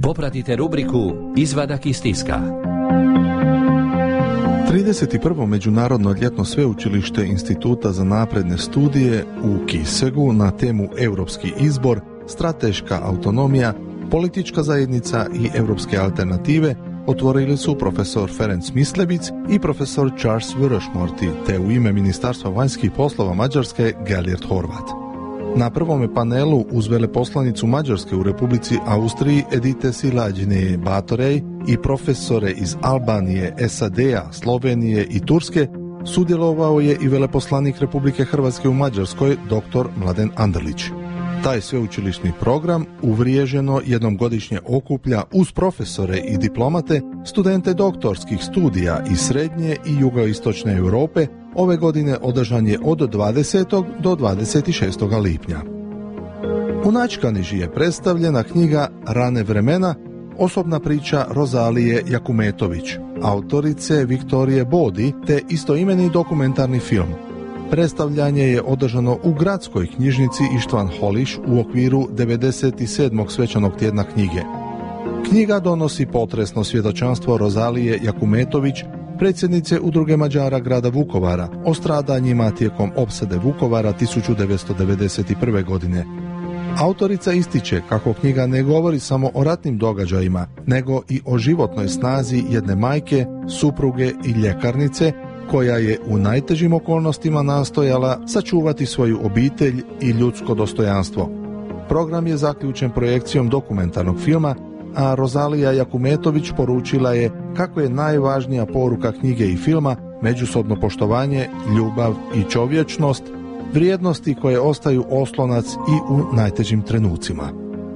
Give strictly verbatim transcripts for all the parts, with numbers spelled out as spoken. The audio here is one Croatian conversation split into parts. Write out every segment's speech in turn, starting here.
Popratite rubriku Izvadak iz tiska. trideset prvo Međunarodno ljetno sveučilište Instituta za napredne studije u Kisegu na temu Europski izbor, strateška autonomija, politička zajednica i europske alternative otvorili su profesor Ferenc Mislebic i profesor Charles Vörösmarty, te u ime Ministarstva vanjskih poslova Mađarske Gellert Horvat. Na prvome panelu uz veleposlanicu Mađarske u Republici Austriji Edite Silađine Batorej i profesore iz Albanije, S A D-a, Slovenije i Turske sudjelovao je i veleposlanik Republike Hrvatske u Mađarskoj dr. Mladen Anderlić. Taj sveučilišni program uvriježeno jednom godišnje okuplja uz profesore i diplomate studente doktorskih studija iz srednje i jugoistočne Europe. Ove godine održan je od dvadesetog do dvadeset šestog lipnja. U Načkaniži je predstavljena knjiga Rane vremena, osobna priča Rozalije Jakumetović, autorice Viktorije Bodi, te istoimeni dokumentarni film. Predstavljanje je održano u gradskoj knjižnici Ištvan Holiš u okviru devedeset sedmog svečanog tjedna knjige. Knjiga donosi potresno svjedočanstvo Rozalije Jakumetović, predsjednice Udruge Mađara grada Vukovara, o stradanjima tijekom opsade Vukovara tisuću devetsto devedeset prve. godine. Autorica ističe kako knjiga ne govori samo o ratnim događajima, nego i o životnoj snazi jedne majke, supruge i ljekarnice, koja je u najtežim okolnostima nastojala sačuvati svoju obitelj i ljudsko dostojanstvo. Program je zaključen projekcijom dokumentarnog filma, a Rozalija Jakumetović poručila je kako je najvažnija poruka knjige i filma međusobno poštovanje, ljubav i čovječnost, vrijednosti koje ostaju oslonac i u najtežim trenucima.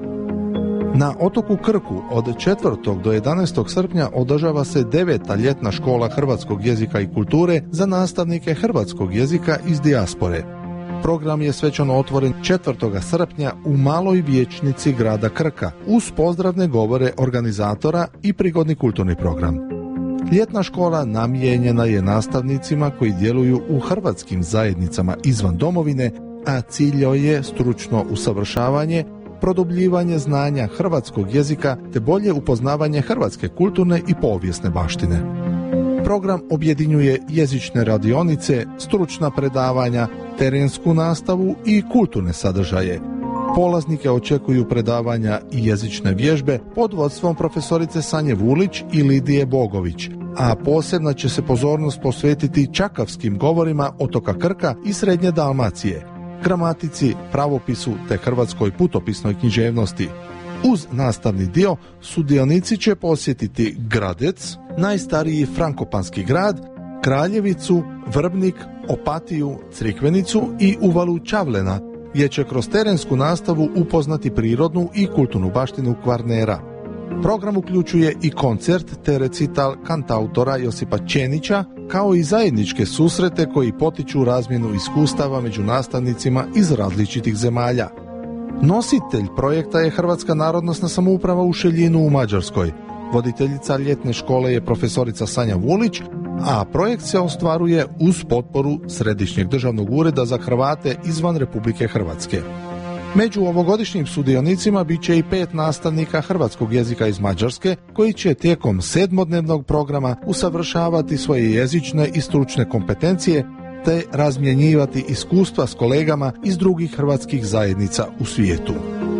Na otoku Krku od četvrtog do jedanaestog srpnja održava se deveta ljetna škola hrvatskog jezika i kulture za nastavnike hrvatskog jezika iz dijaspore. Program je svečano otvoren četvrtog srpnja u maloj vijećnici grada Krka uz pozdravne govore organizatora i prigodni kulturni program. Ljetna škola namijenjena je nastavnicima koji djeluju u hrvatskim zajednicama izvan domovine, a cilj joj je stručno usavršavanje, produbljivanje znanja hrvatskog jezika te bolje upoznavanje hrvatske kulturne i povijesne baštine. Program objedinjuje jezične radionice, stručna predavanja, terensku nastavu i kulturne sadržaje. Polaznike očekuju predavanja i jezične vježbe pod vodstvom profesorice Sanje Vulić i Lidije Bogović, a posebna će se pozornost posvetiti čakavskim govorima otoka Krka i Srednje Dalmacije, gramatici, pravopisu te hrvatskoj putopisnoj književnosti. Uz nastavni dio sudionici će posjetiti Gradec, najstariji frankopanski grad, Kraljevicu, Vrbnik, Opatiju, Crikvenicu i uvalu Čavlena, gdje će kroz terensku nastavu upoznati prirodnu i kulturnu baštinu Kvarnera. Program uključuje i koncert te recital kantautora Josipa Čenića, kao i zajedničke susrete koji potiču razmjenu iskustava među nastavnicima iz različitih zemalja. Nositelj projekta je Hrvatska narodnosna samouprava u Šeljinu u Mađarskoj. Voditeljica ljetne škole je profesorica Sanja Vulić, a projekt se ostvaruje uz potporu Središnjeg državnog ureda za Hrvate izvan Republike Hrvatske. Među ovogodišnjim sudionicima bit će i pet nastavnika hrvatskog jezika iz Mađarske, koji će tijekom sedmodnevnog programa usavršavati svoje jezične i stručne kompetencije te razmjenjivati iskustva s kolegama iz drugih hrvatskih zajednica u svijetu.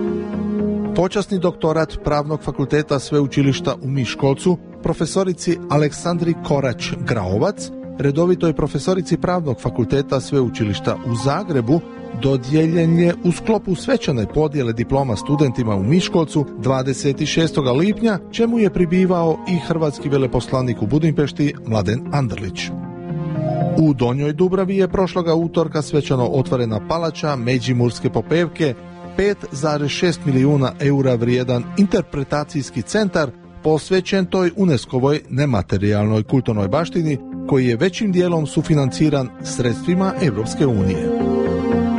Počasni doktorat Pravnog fakulteta Sveučilišta u Miškolcu profesorici Aleksandri Korać-Graovac, redovitoj profesorici Pravnog fakulteta Sveučilišta u Zagrebu, dodijeljen je u sklopu svečane podjele diploma studentima u Miškolcu dvadeset šestog lipnja, čemu je pribivao i hrvatski veleposlanik u Budimpešti Mladen Anderlić. U Donjoj Dubravi je prošloga utorka svečano otvorena palača Međimurske popevke, pet zarez šest milijuna eura vrijedan interpretacijski centar posvećen toj UNESCO-voj nematerijalnoj kulturnoj baštini, koji je većim dijelom sufinanciran sredstvima Europske unije.